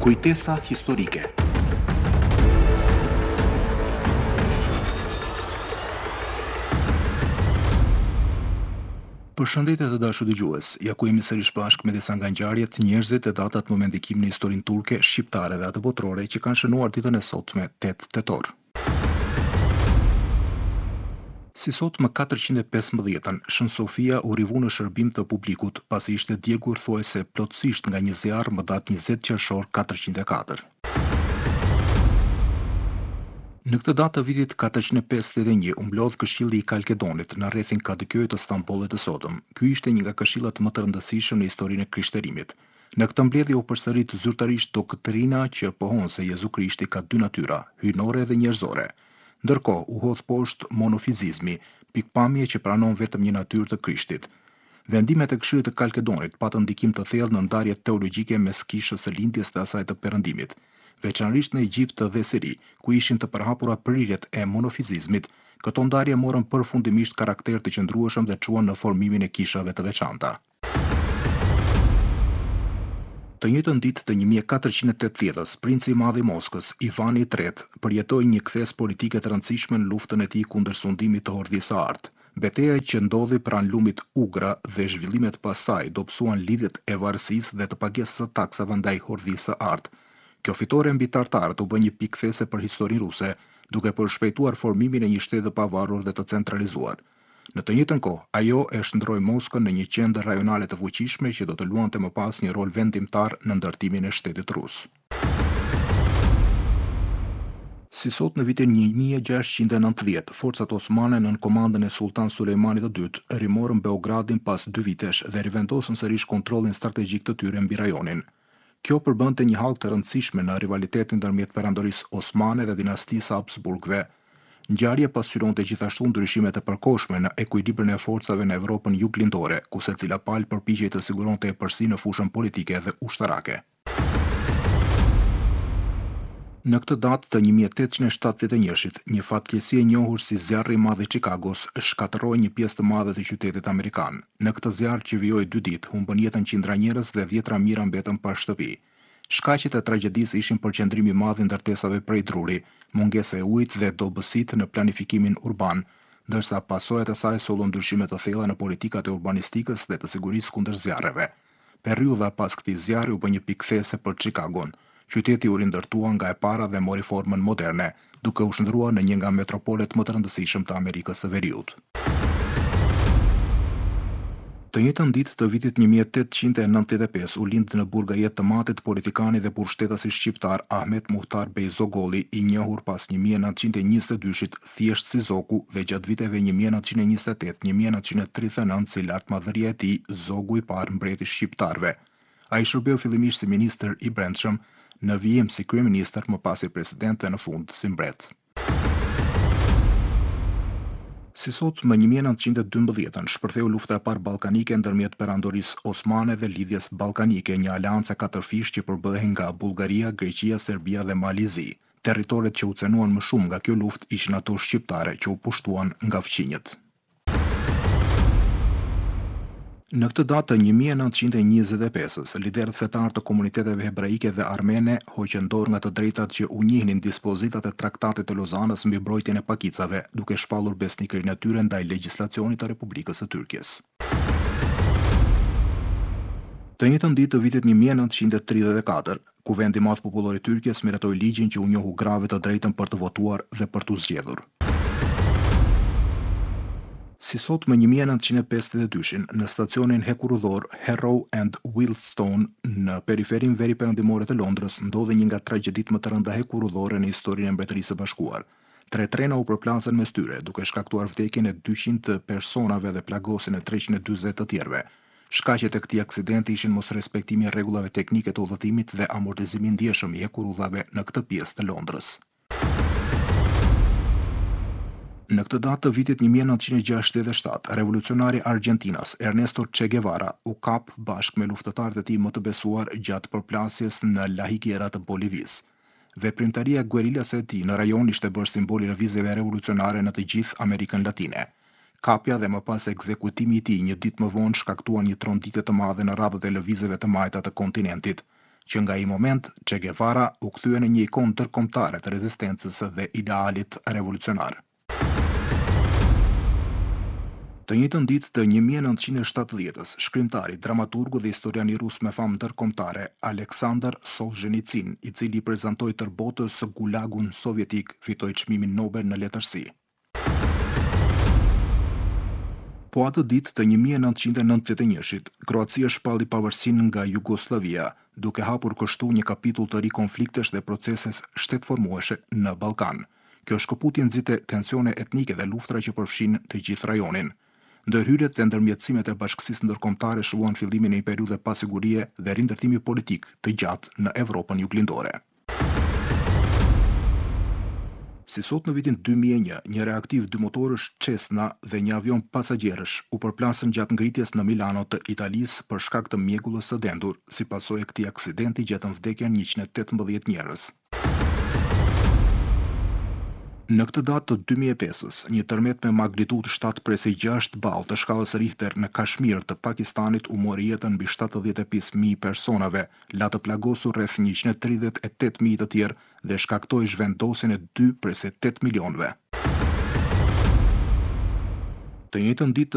Kujtesa historike. Përshëndetje të dashur dëgjues, ja ku jemi sërish bashkë me disa nga ngjarjet, njerëzit e datat më mendikim në historinë turke, shqiptare dhe atë botërore që kanë shënuar ditën e sotme 8 tetor. Si sot më 415-ën, Shën Sofia u rivu në shërbim të publikut pasi ishte djegur thuajse plotësisht nga një zjarr më datë 20 qershor 404. Në këtë datë të vitit 451 u mblodh Këshilli i Kalkedonit në rrethin Kadıköy të Stambollit të sotëm. Ky ishte një nga këshillat më të rëndësishëm në historinë e krishterimit. Në këtë mbledhje u përsërit zyrtarisht doktrina që pohon se Jezu Krishti ka dy natyra, hyjnore dhe njerëzore. Ndërkohë u hodh poshtë monofizizmi, pikpamje që pranon vetëm një natyrë të Krishtit. Vendimet e Këshillit të Kalkedonit patën ndikim të thellë në ndarjet teologjike mes kishës së lindjes dhe asaj të perëndimit. Veçanërisht në Egjipt dhe Siri, ku ishin të përhapura prirjet e monofizizmit, këto ndarje morën përfundimisht karakter të qëndrueshëm dhe çuan në formimin e kishave të veçanta. Të njëjtën ditë të 1480-s, princi i madh i Moskës, Ivani III, përjetoi një kthes politike të rëndësishme në luftën e tij kundër sundimit të Hordisë së Artë. Betejë që ndodhi pranë lumit Ugra dhe zhvillimet pas saj dobësuan lidhjet e varësisë dhe të pagesës së taksave ndaj Hordisë së Artë. Kjo fitore mbi tartarët u bë një pikë these për historinë ruse, duke përshpejtuar formimin e një shteti të pavarur dhe të centralizuar. Në të njëjtën kohë, ajo e shndroi Moskën në një qendër rajonale të fuqishme që do të luante më pas një rol vendimtar në ndërtimin e shtetit rus. Si sot në vitin 1690, forcat osmane nën komandën e Sultan Sulejmanit II rimorën Beogradin pas 2 vitesh dhe rivendosën sërish kontrollin strategjik të tyre mbi rajonin. Kjo përbënte një hallë të rëndësishme në rivalitetin ndërmjet perandorisë osmane dhe dinastisë Habsburgëve. Ngjarja pasqyronte gjithashtu ndryshimet e përkohshme në ekuilibrin e forcave në Evropën juglindore, ku secila palë përpiqej të siguronte epërsi në fushën politike dhe ushtarake. Në këtë datë të 1871-shit, një fatkeqësi e njohur si zjarri i madh i Chicagos shkatërroi një pjesë të madhe të qytetit amerikan. Në këtë zjarr që vijoi 2 ditë, humbën jetën qindra njerëz dhe 10 mijëra mbetën pa shtëpi. Shkaqet e tragjedisë ishin përqendrimi i madh i ndërtesave prej druri, mungesa e ujit dhe dobësitë në planifikimin urban, ndërsa pasojat e saj sollën ndryshime të thella në politikat e urbanistikës dhe të sigurisë kundër zjarreve. Periudha pas këtij zjarri u bë një pikë these për Chicagon. Qyteti u rindërtua nga e para dhe mori formën moderne, duke u shndruar në një nga metropolet më të rëndësishëm të Amerikës së Veriut. Të njëjtën ditë të vitit 1895 u lind në Burgajet të Matit politikani dhe pushtetasi shqiptar Ahmet Muhtar Bey Zogolli, i njohur pas 1922-shit thjesht si Zogu dhe gjatë viteve 1928-1939 si lartmadhëria e tij Zogu i parë mbreti shqiptarëve. Ai shërbeu fillimisht si ministër i brendshëm, në vijim si kryeministër, më pas si president dhe në fund si mbret. Si sot më 1912 shpërtheu lufta e parë ballkanike ndërmjet perandorisë osmane dhe lidhjes ballkanike, një aleancë katërfish që përbëhej nga Bullgaria, Greqia, Serbia dhe Malizi. Territoret që u cenuan më shumë nga kjo luftë ishin ato shqiptare që u pushtuan nga fqinjët. Në këtë datë 1925-s, liderët fetar të komuniteteve hebraike dhe armene hoqën dorë nga të drejtat që u njihnin dispozitat e Traktatit të Lozanës mbi mbrojtjen e pakicave, duke shpallur besnikërinë e tyre ndaj legjislacionit të Republikës së Turqisë. Të njëjtën ditë të vitit 1934, Kuvendi i Madh Popullor i Turqisë miratoi ligjin që u njohu grave të drejtën për të votuar dhe për t'u zgjedhur. Si sot më 1952-shin, në stacionin hekurudhor Harrow and Wealdstone në periferin veri perëndimore të Londrës ndodhi një nga tragjeditë më të rënda hekurudhore në historinë e Mbretërisë së Bashkuar. 3 trena u përplasën mes tyre, duke shkaktuar vdekjen e 200 personave dhe plagosin e 340 të tjerëve. Shkaqet e këtij aksidenti ishin mosrespektimi i rregullave teknike të udhëtimit dhe amortizimi i ndjeshëm i hekurudhave në këtë pjesë të Londrës. Në këtë datë të vitit 1967, revolucionari Argjentinas Ernesto Che Guevara u kap bashkë me luftëtarët e tij më të besuar gjatë përplasjes në La Higuera të Bolivisë. Veprimtaria guerilase e tij në rajon ishte bërë simbol i lëvizjeve revolucionare në të gjithë Amerikën Latine. Kapja dhe më pas ekzekutimi i tij një ditë më vonë shkaktuan një tronditje të madhe në radhët e lëvizjeve të majta të kontinentit. që nga ai moment Che Guevara u kthye në një ikonë ndërkombëtare të rezistencës dhe idealit revolucionar. Të njëjtën ditë të 1970-s, shkrimtari, dramaturgu dhe historiani rus me famë ndërkombëtare Aleksandar Solzhenitsyn, i cili i prezantoi tër botës Gulagun sovjetik, fitoi çmimin Nobel në letërsi. Po atë ditë të 1991-shit, Kroacia shpalli pavarësinë nga Jugoslavia, duke hapur kështu një kapitull të ri konfliktesh dhe proceses shtetformuese në Ballkan. Kjo shkëputje nxite tensione etnike dhe luftra që përfshin të gjithë rajonin. Ndërhyrjet dhe ndërmjetësimet e bashkësisë ndërkombëtare shruan fillimin e një periudhe pasigurie dhe rindërtimi politik të gjatë në Evropën juglindore. Si sot në vitin 2001, një reaktiv dymotorësh Cessna dhe një avion pasagjerësh u përplasën gjatë ngritjes në Milano të Italisë për shkak të mjegullës së dendur. Si pasojë e këtij aksidenti gjetën vdekjen 118 njerëz. Në këtë datë të 2005-s, një tërmet me magnitudë 7.6 ballë të shkallës Richter në Kashmir të Pakistanit u mori jetën mbi 75.000 personave, la të plagosur rreth 138.000 të tjerë dhe shkaktoi zhvendosjen e 2 prej 8 milionëve. Të njëjtën ditë